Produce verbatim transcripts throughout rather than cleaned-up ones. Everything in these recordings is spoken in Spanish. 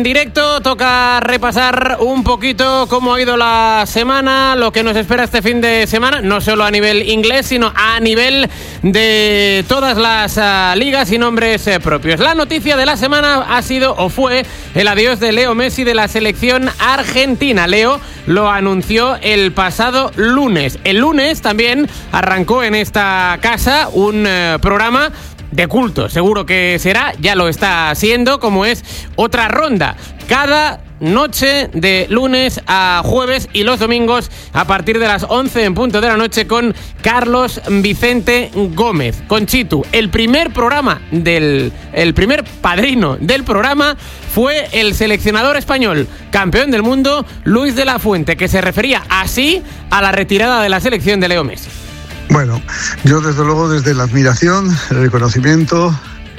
En directo toca repasar un poquito cómo ha ido la semana, lo que nos espera este fin de semana, no solo a nivel inglés, sino a nivel de todas las uh, ligas y nombres eh, propios. La noticia de la semana ha sido o fue el adiós de Leo Messi de la selección argentina. Leo lo anunció el pasado lunes. El lunes también arrancó en esta casa un uh, programa de culto, seguro que será, ya lo está haciendo, como es Otra Ronda. Cada noche de lunes a jueves y los domingos a partir de las once en punto de la noche con Carlos Vicente Gómez, con Chitu. El primer programa del, el primer padrino del programa fue el seleccionador español, campeón del mundo, Luis de la Fuente, que se refería así a la retirada de la selección de Leo Messi. Bueno, yo desde luego desde la admiración, el reconocimiento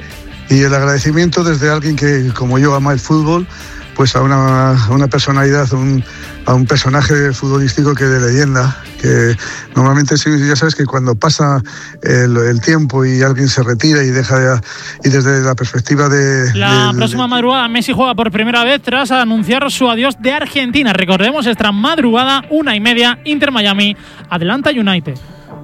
y el agradecimiento desde alguien que como yo ama el fútbol, pues a una, a una personalidad, a un, a un personaje futbolístico que de leyenda, que normalmente ya sabes que cuando pasa el, el tiempo y alguien se retira y deja de, y desde la perspectiva de... La de, próxima de... madrugada Messi juega por primera vez tras anunciar su adiós de Argentina. Recordemos, esta madrugada, una y media, Inter Miami, Atlanta United.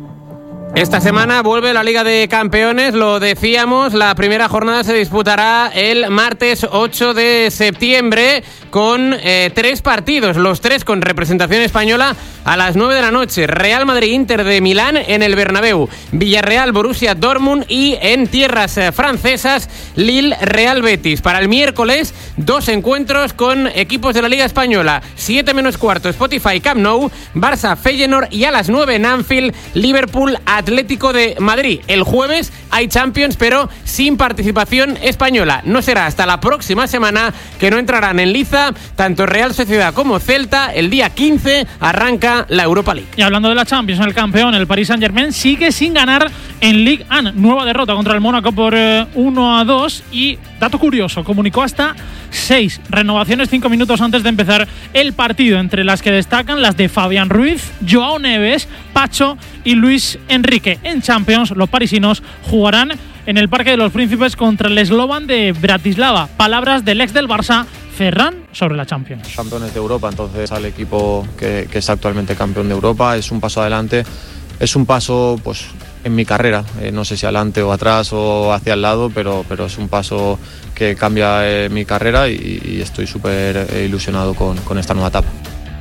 Esta semana vuelve la Liga de Campeones, lo decíamos, la primera jornada se disputará el martes ocho de septiembre con eh, tres partidos, los tres con representación española a las nueve de la noche. Real Madrid-Inter de Milán en el Bernabéu, Villarreal-Borussia Dortmund y en tierras eh, francesas Lille-Real Betis. Para el miércoles, dos encuentros con equipos de la Liga Española, siete menos cuarto Spotify Camp Nou, Barça-Feyenoord y a las nueve en Anfield, Liverpool Atlético de Madrid. El jueves hay Champions, pero sin participación española. No será hasta la próxima semana que no entrarán en liza tanto Real Sociedad como Celta. El día quince arranca la Europa League. Y hablando de la Champions, el campeón, el Paris Saint-Germain, sigue sin ganar en Ligue uno. Nueva derrota contra el Mónaco por eh, uno a dos y, dato curioso, comunicó hasta seis renovaciones cinco minutos antes de empezar el partido, entre las que destacan las de Fabián Ruiz, Joao Neves, Pacho y Luis Enrique. En Champions, los parisinos jugarán en el Parque de los Príncipes contra el Slovan de Bratislava. Palabras del ex del Barça, Ferran, sobre la Champions. Campeones de Europa, entonces al equipo que, que es actualmente campeón de Europa es un paso adelante, es un paso pues en mi carrera, eh, no sé si adelante o atrás o hacia el lado, pero, pero es un paso que cambia eh, mi carrera y, y estoy súper eh, ilusionado con, con esta nueva etapa.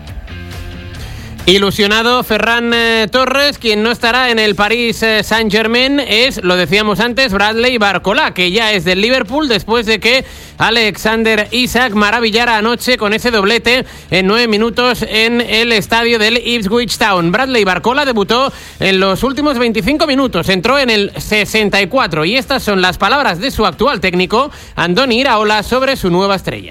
Ilusionado Ferran eh, Torres. Quien no estará en el Paris eh, Saint-Germain es, lo decíamos antes, Bradley Barcola, que ya es del Liverpool después de que Alexander Isak maravillara anoche con ese doblete en nueve minutos en el estadio del Ipswich Town. Bradley Barcola debutó en los últimos veinticinco minutos, entró en el sesenta y cuatro y estas son las palabras de su actual técnico, Andoni Iraola, sobre su nueva estrella.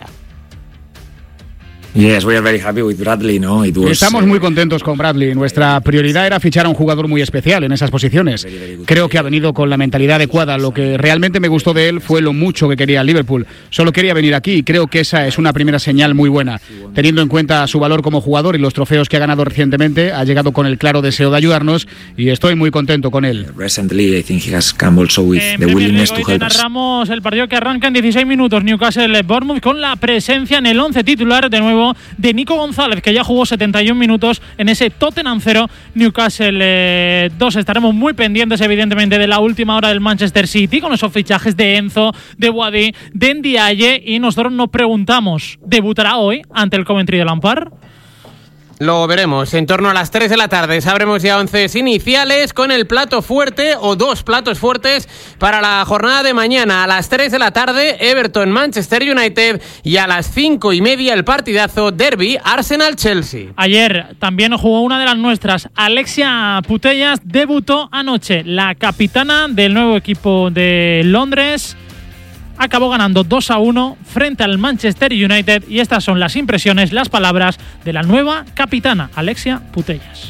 Yes, we are very happy with Bradley, ¿no? It was, Estamos muy contentos con Bradley. Nuestra prioridad era fichar a un jugador muy especial en esas posiciones. Creo que ha venido con la mentalidad adecuada. Lo que realmente me gustó de él fue lo mucho que quería el Liverpool. Solo quería venir aquí y creo que esa es una primera señal muy buena. Teniendo en cuenta su valor como jugador y los trofeos que ha ganado recientemente, ha llegado con el claro deseo de ayudarnos y estoy muy contento con él. Recently, I think he has come also with en the willingness to help us. Narramos el partido que arranca en dieciséis minutos, Newcastle-Bournemouth, con la presencia en el once titular de nuevo de Nico González, que ya jugó setenta y un minutos en ese Tottenham cero, Newcastle dos. Estaremos muy pendientes, evidentemente, de la última hora del Manchester City, con esos fichajes de Enzo, de Boadi, de Ndiaye, y nosotros nos preguntamos, ¿debutará hoy ante el Coventry de Lampard? Lo veremos. En torno a las tres de la tarde sabremos ya once iniciales con el plato fuerte o dos platos fuertes para la jornada de mañana. A las tres de la tarde Everton Manchester United y a las cinco y media el partidazo derbi Arsenal-Chelsea. Ayer también jugó una de las nuestras, Alexia Putellas, debutó anoche. La capitana del nuevo equipo de Londres acabó ganando dos a uno frente al Manchester United y estas son las impresiones, las palabras de la nueva capitana, Alexia Putellas.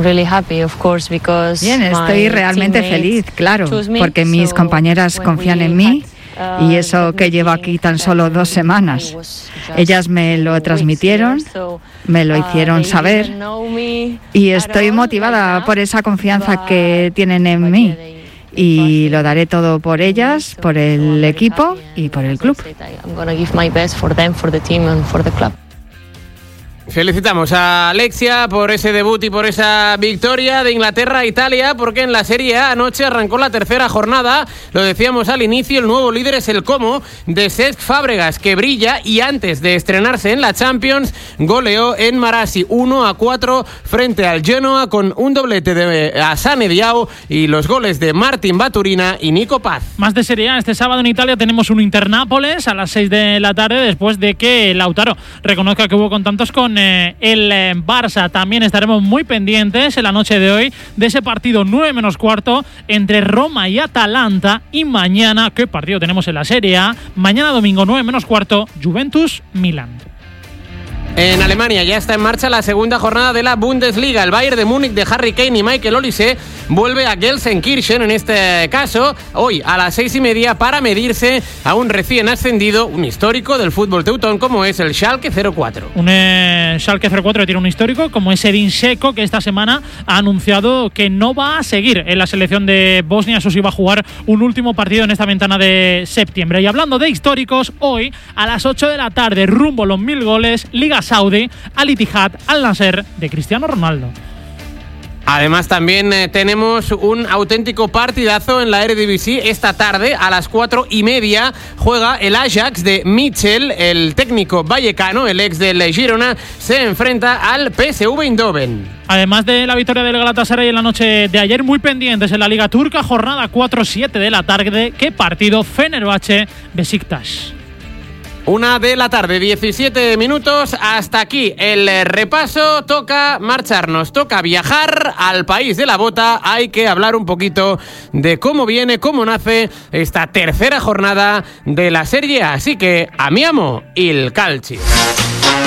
Bien, estoy realmente feliz, claro, porque mis compañeras confían en mí y eso que llevo aquí tan solo dos semanas. Ellas me lo transmitieron, me lo hicieron saber y estoy motivada por esa confianza que tienen en mí. y lo daré todo por ellas, por el equipo y por el club. Felicitamos a Alexia por ese debut y por esa victoria de Inglaterra a Italia, porque en la Serie A anoche arrancó la tercera jornada. Lo decíamos al inicio, el nuevo líder es el Como de Cesc Fábregas, que brilla y antes de estrenarse en la Champions goleó en Marassi uno a cuatro frente al Genoa con un doblete de Asane Diao y los goles de Martin Baturina y Nico Paz. Más de Serie A, este sábado en Italia tenemos un Inter-Nápoles a las seis de la tarde, después de que Lautaro reconozca que hubo contactos con el Barça. También estaremos muy pendientes en la noche de hoy de ese partido nueve menos cuarto entre Roma y Atalanta, y mañana, ¿qué partido tenemos en la Serie A? Mañana domingo nueve menos cuarto, Juventus-Milán. En Alemania ya está en marcha la segunda jornada de la Bundesliga. El Bayern de Múnich de Harry Kane y Michael Olise vuelve a Gelsenkirchen, en este caso, hoy a las seis y media, para medirse a un recién ascendido, un histórico del fútbol teutón, como es el Schalke cero cuatro. Un eh, Schalke cero cuatro que tiene un histórico, como es Edin Dzeko, que esta semana ha anunciado que no va a seguir en la selección de Bosnia. Eso sí, va a jugar un último partido en esta ventana de septiembre. Y hablando de históricos, hoy a las ocho de la tarde, rumbo a los mil goles, Liga Saudi, Al Ittihad, Al Nasser de Cristiano Ronaldo. Además, también eh, tenemos un auténtico partidazo en la Eredivisie. Esta tarde, a las cuatro y media, juega el Ajax de Mitchell. El técnico vallecano, el ex del Girona, se enfrenta al P S V Eindhoven. Además de la victoria del Galatasaray en la noche de ayer, muy pendientes en la Liga Turca, jornada cuatro siete de la tarde. ¿Qué partido? Fenerbahce-Besiktas. Una de la tarde, diecisiete minutos. Hasta aquí el repaso. Toca marcharnos, toca viajar al país de la bota. Hay que hablar un poquito de cómo viene, cómo nace esta tercera jornada de la Serie A. Así que, amiamo il calcio.